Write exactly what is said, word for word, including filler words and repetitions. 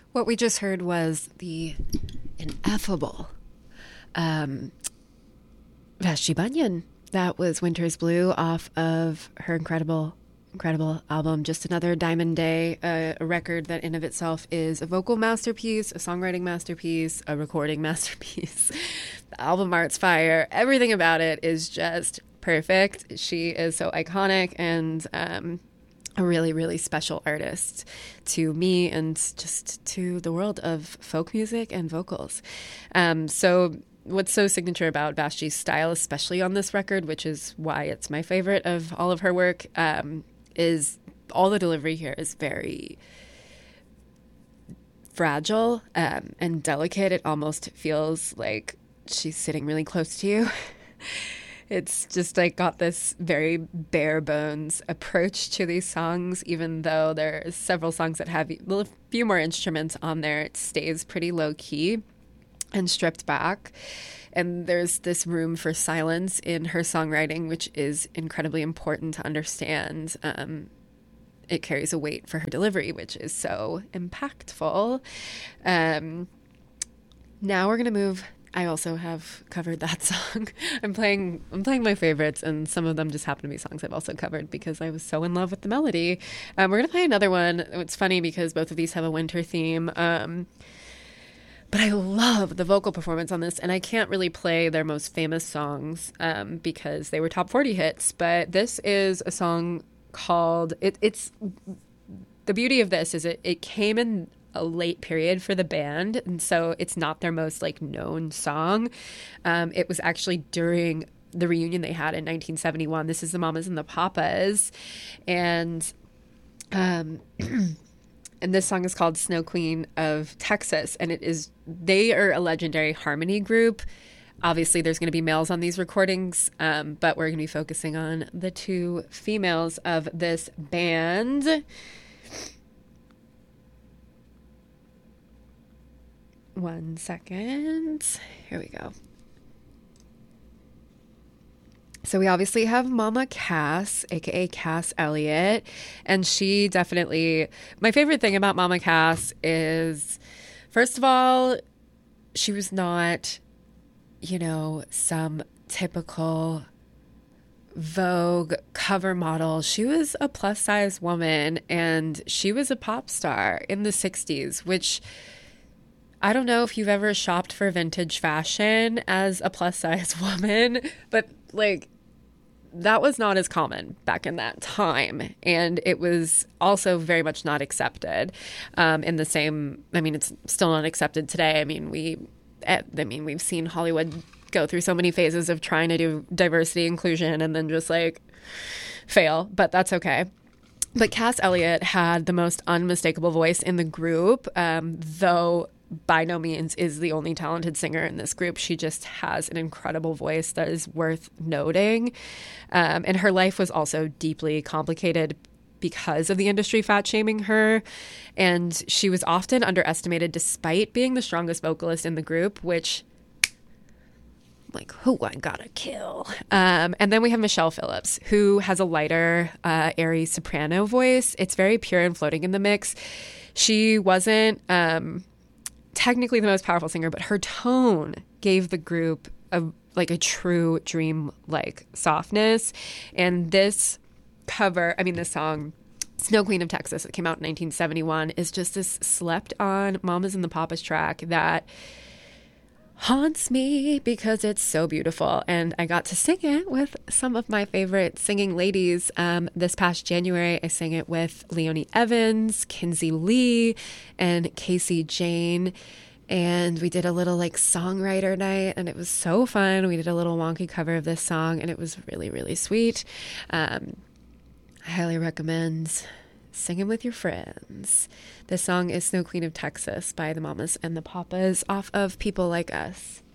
What we just heard was the ineffable um, Vashti Bunyan. That was Winter's Blue off of her incredible, incredible album, Just Another Diamond Day, uh, a record that in of itself is a vocal masterpiece, a songwriting masterpiece, a recording masterpiece. The album art's fire. Everything about it is just perfect. She is so iconic and um, a really, really special artist to me and just to the world of folk music and vocals. Um, so what's so signature about Vashti's style, especially on this record, which is why it's my favorite of all of her work, um, is all the delivery here is very fragile um, and delicate. It almost feels like she's sitting really close to you. It's just like got this very bare bones approach to these songs, even though there's several songs that have a few more instruments on there. It stays pretty low key and stripped back. And there's this room for silence in her songwriting, which is incredibly important to understand. Um, it carries a weight for her delivery, which is so impactful. Um, now we're going to move. I also have covered that song. I'm playing I'm playing my favorites, and some of them just happen to be songs I've also covered because I was so in love with the melody. Um, we're going to play another one. It's funny because both of these have a winter theme. Um, but I love the vocal performance on this, and I can't really play their most famous songs um, because they were top forty hits. But this is a song called... It, it's the beauty of this is it, it came in a late period for the band, and so it's not their most like known song. Um, it was actually during the reunion they had in nineteen seventy-one. This is the Mamas and the Papas, and um, and this song is called Snow Queen of Texas, and it is they are a legendary harmony group. Obviously, there's going to be males on these recordings, um, but we're going to be focusing on the two females of this band. One second. Here we go. So we obviously have Mama Cass, aka Cass Elliot, and she definitely, my favorite thing about Mama Cass is, first of all, she was not, you know, some typical Vogue cover model. She was a plus size woman, and she was a pop star in the sixties, which I don't know if you've ever shopped for vintage fashion as a plus size woman, but like that was not as common back in that time. And it was also very much not accepted um, in the same, I mean, it's still not accepted today. I mean, we, I mean, we've seen Hollywood go through so many phases of trying to do diversity inclusion and then just like fail, but that's okay. But Cass Elliot had the most unmistakable voice in the group, um, though by no means is the only talented singer in this group. She just has an incredible voice that is worth noting. Um, and her life was also deeply complicated because of the industry fat shaming her. And she was often underestimated despite being the strongest vocalist in the group, which like, who I gotta kill. Um, and then we have Michelle Phillips, who has a lighter, uh, airy soprano voice. It's very pure and floating in the mix. She wasn't um, technically the most powerful singer, but her tone gave the group a like a true dream-like softness. And this cover, I mean, this song, Snow Queen of Texas, that came out in nineteen seventy-one, is just this slept-on Mamas and the Papas track that haunts me because it's so beautiful. And I got to sing it with some of my favorite singing ladies. Um, this past January, I sang it with Leonie Evans, Kinsey Lee, and Casey Jane. And we did a little like songwriter night, and it was so fun. We did a little wonky cover of this song, and it was really, really sweet. Um, I highly recommend singing with your friends. This song is Snow Queen of Texas by the Mamas and the Papas off of People Like Us.